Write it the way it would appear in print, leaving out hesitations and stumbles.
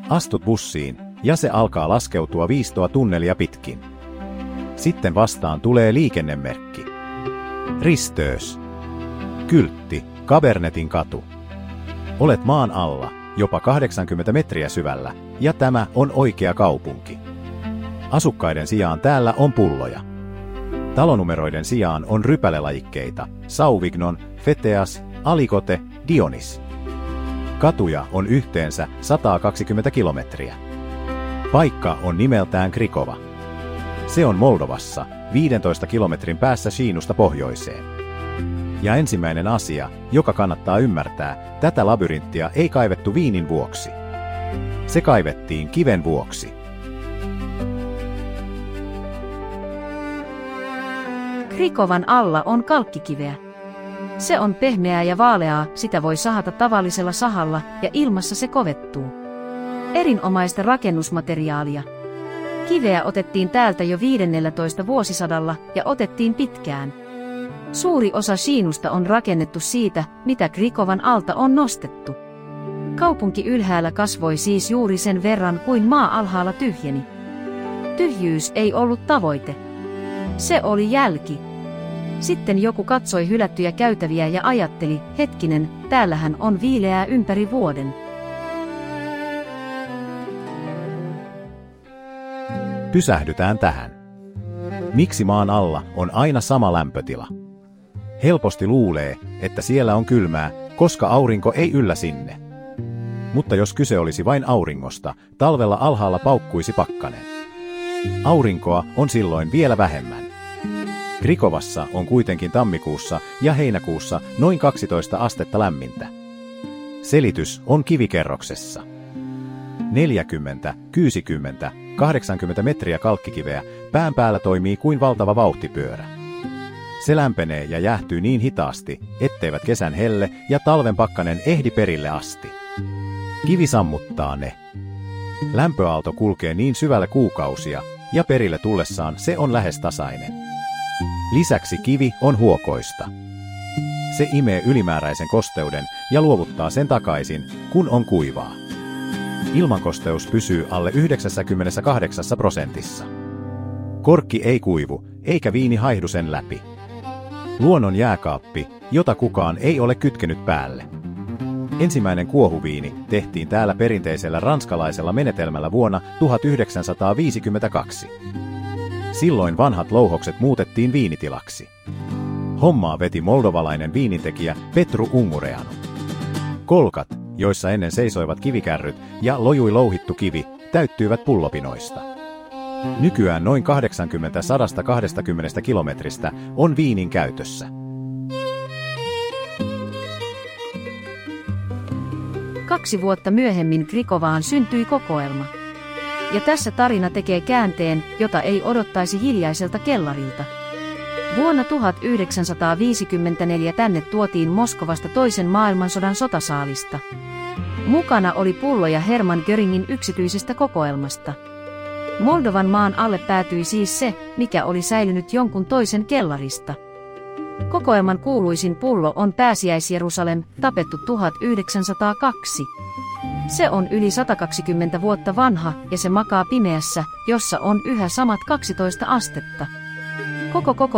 Astut bussiin, ja se alkaa laskeutua 5 tunnelia pitkin. Sitten vastaan tulee liikennemerkki. Risteys. Kyltti, Kabernetin katu. Olet maan alla, jopa 80 metriä syvällä, ja tämä on oikea kaupunki. Asukkaiden sijaan täällä on pulloja. Talonumeroiden sijaan on rypälelajikkeita, Sauvignon, Feteas, Alikote, Dionis. Katuja on yhteensä 120 kilometriä. Paikka on nimeltään Krikova. Se on Moldovassa, 15 kilometrin päässä Shiinusta pohjoiseen. Ja ensimmäinen asia, joka kannattaa ymmärtää, tätä labyrinttiä ei kaivettu viinin vuoksi. Se kaivettiin kiven vuoksi. Krikovan alla on kalkkikiveä. Se on pehmeää ja vaaleaa, sitä voi sahata tavallisella sahalla ja ilmassa se kovettuu. Erinomaista rakennusmateriaalia. Kiveä otettiin täältä jo 15. vuosisadalla ja otettiin pitkään. Suuri osa Shiinusta on rakennettu siitä, mitä Krikovan alta on nostettu. Kaupunki ylhäällä kasvoi siis juuri sen verran kuin maa alhaalla tyhjeni. Tyhjyys ei ollut tavoite. Se oli jälki. Sitten joku katsoi hylättyjä käytäviä ja ajatteli, hetkinen, täällähän on viileää ympäri vuoden. Pysähdytään tähän. Miksi maan alla on aina sama lämpötila? Helposti luulee, että siellä on kylmää, koska aurinko ei yllä sinne. Mutta jos kyse olisi vain auringosta, talvella alhaalla paukkuisi pakkanen. Aurinkoa on silloin vielä vähemmän. Krikovassa on kuitenkin tammikuussa ja heinäkuussa noin 12 astetta lämmintä. Selitys on kivikerroksessa. 40, 60, 80 metriä kalkkikiveä pään päällä toimii kuin valtava vauhtipyörä. Se lämpenee ja jäähtyy niin hitaasti, etteivät kesän helle ja talven pakkanen ehdi perille asti. Kivi sammuttaa ne. Lämpöaalto kulkee niin syvällä kuukausia, ja perille tullessaan se on lähes tasainen. Lisäksi kivi on huokoista. Se imee ylimääräisen kosteuden ja luovuttaa sen takaisin, kun on kuivaa. Ilmankosteus pysyy alle 98%. Korkki ei kuivu, eikä viini haihdu sen läpi. Luonnon jääkaappi, jota kukaan ei ole kytkenyt päälle. Ensimmäinen kuohuviini tehtiin täällä perinteisellä ranskalaisella menetelmällä vuonna 1952. Silloin vanhat louhokset muutettiin viinitilaksi. Hommaa veti moldovalainen viinintekijä Petru Ungureanu. Kolkat, joissa ennen seisoivat kivikärryt ja lojui louhittu kivi, täyttyivät pullopinoista. Nykyään noin 80–120 kilometristä on viinin käytössä. Kaksi vuotta myöhemmin Krikovaan syntyi kokoelma. Ja tässä tarina tekee käänteen, jota ei odottaisi hiljaiselta kellarilta. Vuonna 1954 tänne tuotiin Moskovasta toisen maailmansodan sotasaalista. Mukana oli pulloja Hermann Göringin yksityisestä kokoelmasta. Moldovan maan alle päätyi siis se, mikä oli säilynyt jonkun toisen kellarista. Kokoelman kuuluisin pullo on Pääsiäis-Jerusalem, tapettu 1902. Se on yli 120 vuotta vanha ja se makaa pimeässä, jossa on yhä samat 12 astetta. Koko